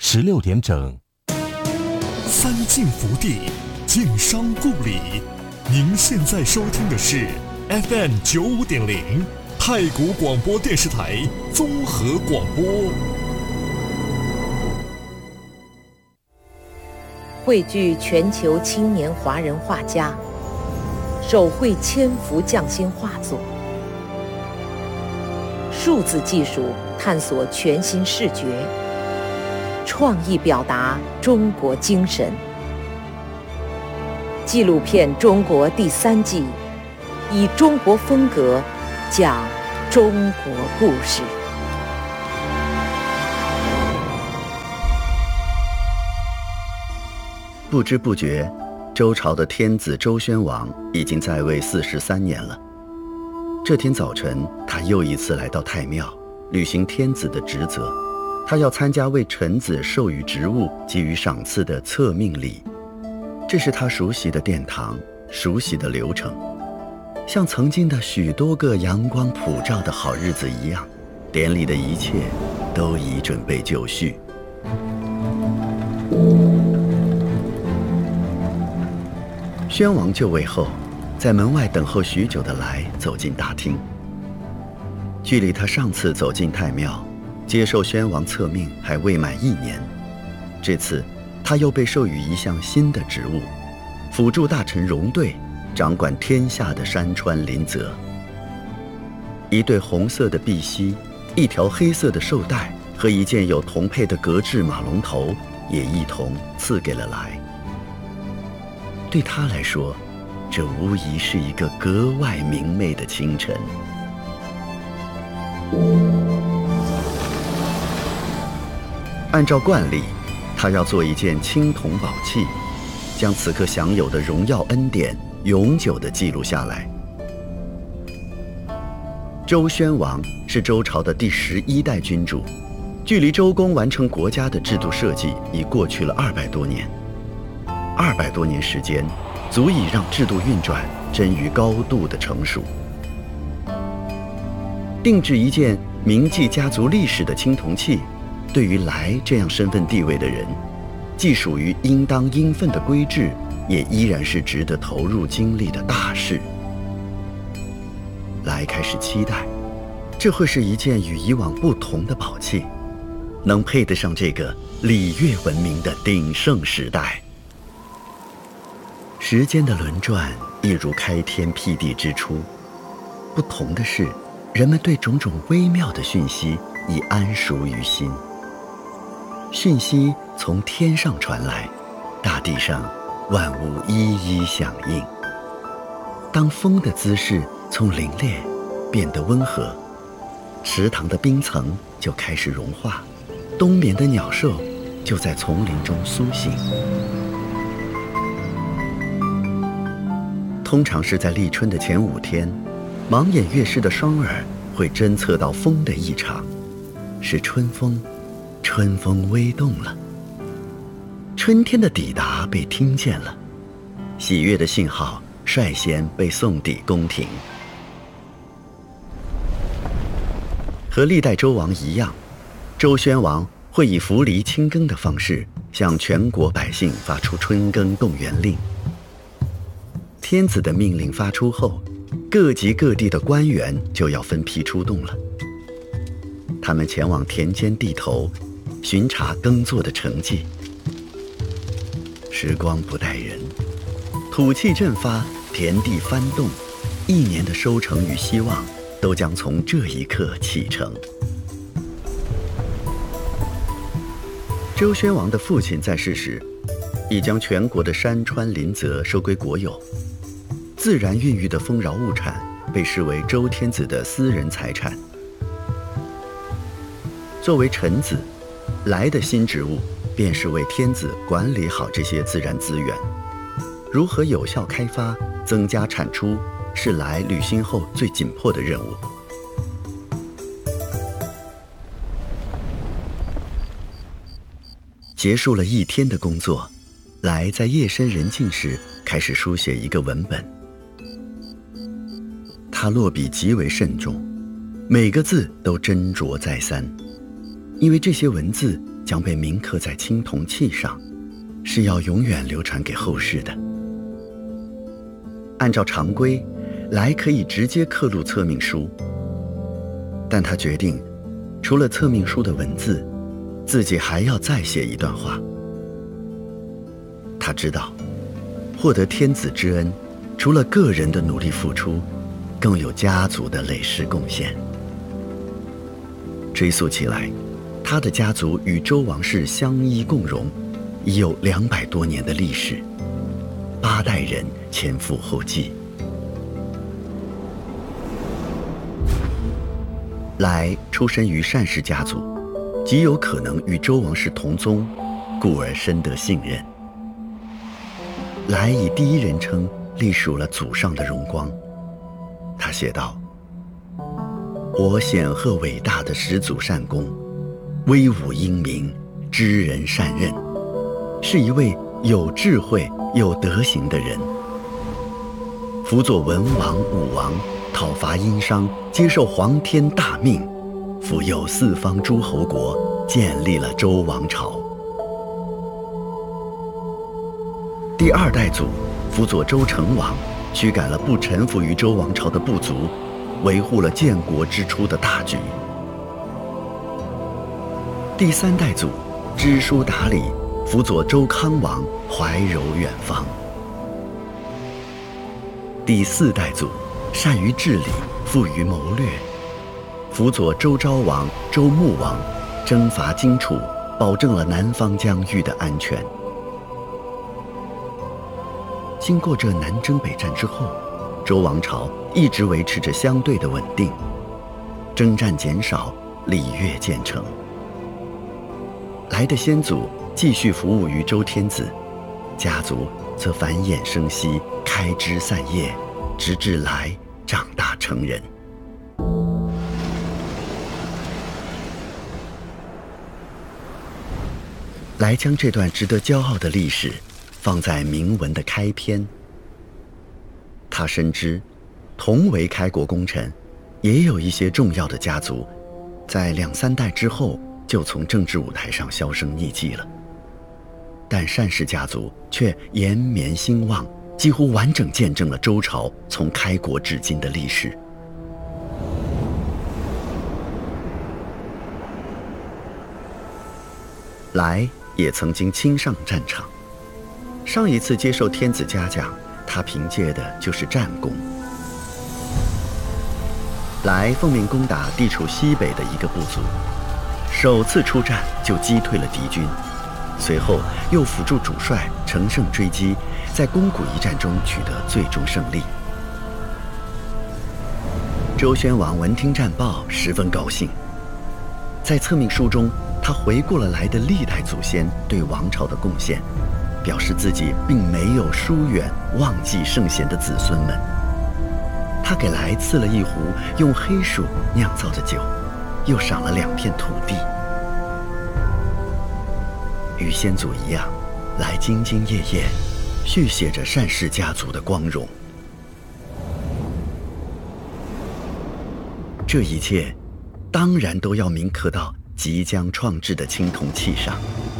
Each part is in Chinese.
16点整。 三晋福地，晋商故里。您现在收听的是 FM95.0太谷广播电视台综合广播。 汇聚全球青年华人画家，手绘千幅匠心画作。数字技术探索全新视觉，创意表达中国精神。纪录片《中国》第3季，以中国风格讲中国故事。 不知不觉，周朝的天子周宣王已经在位43年了。这天早晨，他又一次来到太庙，履行天子的职责。他要参加为臣子授予职务、给予赏赐的册命礼。这是他熟悉的殿堂，熟悉的流程，像曾经的许多个阳光普照的好日子一样，典礼的一切都已准备就绪。宣王就位后，在门外等候许久的来走进大厅。距离他上次走进太庙接受宣王册命还未满1年，这次他又被授予一项新的职务，辅助大臣戎队，掌管天下的山川林泽。一对红色的碧玺，一条黑色的绶带和一件有铜配的革制马龙头也一同赐给了来。对他来说，这无疑是一个格外明媚的清晨。按照惯例，他要做一件青铜宝器，将此刻享有的荣耀恩典永久地记录下来。周宣王是周朝的第11代君主，距离周公完成国家的制度设计已过去了200多年。200多年时间，足以让制度运转臻于高度的成熟。定制一件铭记家族历史的青铜器，对于来这样身份地位的人，既属于应当应分的规制，也依然是值得投入精力的大事。来开始期待，这会是一件与以往不同的宝器，能配得上这个礼乐文明的鼎盛时代。时间的轮转一如开天辟地之初，不同的是，人们对种种微妙的讯息已谙熟于心。讯息从天上传来，大地上万物一一响应。当风的姿势从凛冽变得温和，池塘的冰层就开始融化，冬眠的鸟兽就在丛林中苏醒。通常是在立春的前5天，盲眼乐师的双耳会侦测到风的异常，是春风，春风微动了，春天的抵达被听见了，喜悦的信号率先被送抵宫廷。和历代周王一样，周宣王会以扶犁清耕的方式向全国百姓发出春耕动员令。天子的命令发出后，各级各地的官员就要分批出动了。他们前往田间地头，巡查耕作的成绩。时光不待人，土气振发，田地翻动，1年的收成与希望都将从这一刻启程。周宣王的父亲在世时，已将全国的山川林泽收归国有。自然孕育的丰饶物产被视为周天子的私人财产。作为臣子，来的新职务便是为天子管理好这些自然资源。如何有效开发、增加产出，是来履行后最紧迫的任务。结束了1天的工作，来在夜深人静时开始书写一个文本。他落笔极为慎重，每个字都斟酌再三，因为这些文字将被铭刻在青铜器上，是要永远流传给后世的。按照常规，来可以直接刻录册命书，但他决定，除了册命书的文字，自己还要再写一段话。他知道，获得天子之恩，除了个人的努力付出，更有家族的累世贡献。追溯起来，他的家族与周王室相依共荣，已有200多年的历史，8代人前赴后继。来出身于单氏家族，极有可能与周王室同宗，故而深得信任。来以第一人称隶属了祖上的荣光。他写道：我显赫伟大的始祖单公，威武英明，知人善任，是一位有智慧有德行的人。辅佐文王武王，讨伐殷商，接受皇天大命，辅佑四方诸侯国，建立了周王朝。第2代祖辅佐周成王，驱赶了不臣服于周王朝的部族，维护了建国之初的大局。第3代祖知书达理，辅佐周康王，怀柔远方。第4代祖善于治理，富于谋略，辅佐周昭王、周穆王，征伐荆楚，保证了南方疆域的安全。经过这南征北战之后，周王朝一直维持着相对的稳定，征战减少，礼乐渐成。来的先祖继续服务于周天子，家族则繁衍生息，开枝散叶，直至来长大成人。来将这段值得骄傲的历史放在铭文的开篇。他深知，同为开国功臣，也有一些重要的家族，在2、3代之后就从政治舞台上销声匿迹了。但单氏家族却延绵兴旺，几乎完整见证了周朝从开国至今的历史。来也曾经亲上战场，上一次接受天子嘉奖，他凭借的就是战功。来奉命攻打地处西北的一个部族，首次出战就击退了敌军，随后又辅助主帅乘胜追击，在宫古一战中取得最终胜利。周宣王闻听战报，十分高兴。在册命书中，他回顾了来的历代祖先对王朝的贡献，表示自己并没有疏远忘记圣贤的子孙们。他给来赐了一壶用黑薯酿造的酒，又赏了2片土地。与先祖一样，来兢兢业业，续写着单氏家族的光荣。这一切当然都要铭刻到即将创制的青铜器上。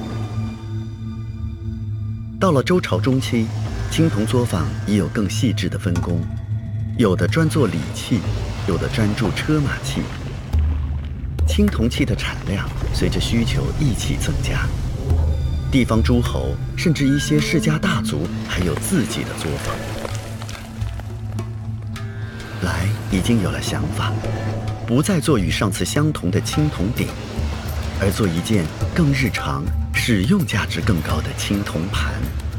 到了周朝中期，青铜作坊已有更细致的分工，有的专做礼器，有的专注车马器。青铜器的产量随着需求一起增加，地方诸侯甚至一些世家大族还有自己的作坊。来已经有了想法，不再做与上次相同的青铜鼎，而做一件更日常、使用价值更高的青铜盘。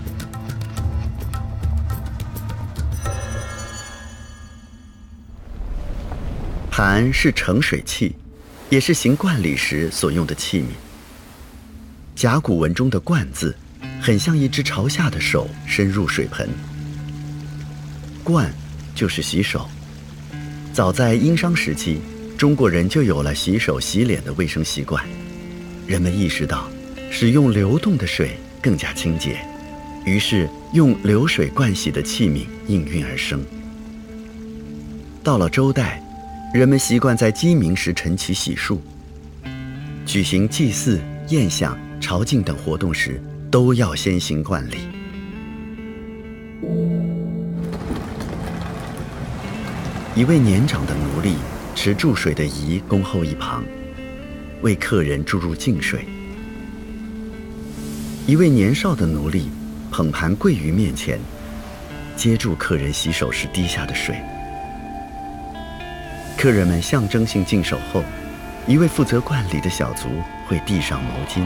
盘是盛水器，也是行灌礼时所用的器皿。甲骨文中的“灌”字，很像一只朝下的手伸入水盆。灌就是洗手。早在殷商时期，中国人就有了洗手洗脸的卫生习惯。人们意识到使用流动的水更加清洁，于是用流水灌洗的器皿应运而生。到了周代，人们习惯在鸡鸣时晨起洗漱，举行祭祀、 宴享、朝觐等活动时，都要先行冠礼。一位年长的奴隶持注水的仪恭候一旁，为客人注入净水。一位年少的奴隶捧盘跪于面前，接住客人洗手时滴下的水。客人们象征性净手后，一位负责冠礼的小卒会递上毛巾。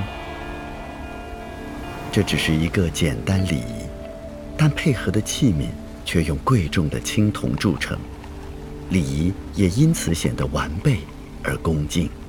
这只是一个简单礼仪，但配合的器皿却用贵重的青铜铸成，礼仪也因此显得完备而恭敬。